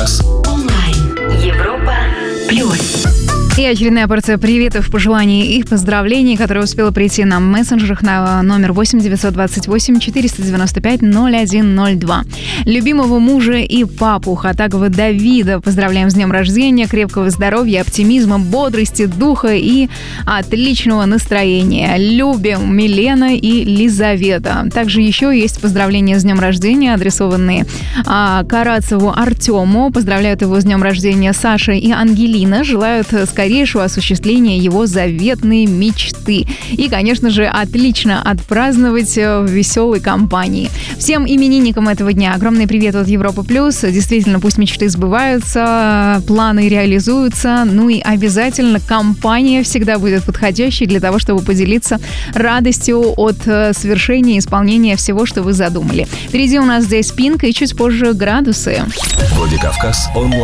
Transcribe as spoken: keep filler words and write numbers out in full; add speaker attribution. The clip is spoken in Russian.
Speaker 1: Владикавказ.
Speaker 2: Онлайн. Европа плюс.
Speaker 3: И очередная порция приветов, пожеланий и поздравлений, которая успела прийти на мессенджерах на номер восемь девятьсот двадцать восемь четыреста девяносто пять ноль один ноль два. Любимого мужа и папу Хатагова Давида поздравляем с днем рождения, крепкого здоровья, оптимизма, бодрости, духа и отличного настроения. Любим, Милена и Лизавета. Также еще есть поздравления с днем рождения, адресованные а, Карацеву Артему. Поздравляют его с днем рождения Саша и Ангелина. Желают скорейшего осуществления его заветной мечты. И, конечно же, отлично отпраздновать в веселой компании. Всем именинникам этого дня огромный привет от Европа Плюс. Действительно, пусть мечты сбываются, планы реализуются. Ну и обязательно компания всегда будет подходящей для того, чтобы поделиться радостью от совершения исполнения всего, что вы задумали. Впереди у нас здесь Пинк и чуть позже Градусы.
Speaker 1: Владикавказ онлайн.